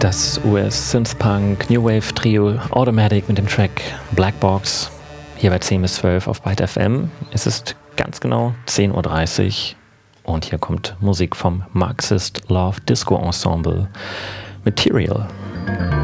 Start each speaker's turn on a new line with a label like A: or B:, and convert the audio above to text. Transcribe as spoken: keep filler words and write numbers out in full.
A: Das U S-Synthpunk New Wave Trio Automatic mit dem Track Black Box. Hier bei zehn bis zwölf auf Byte F M. Es ist ganz genau zehn Uhr dreißig und hier kommt Musik vom Marxist Love Disco Ensemble Material.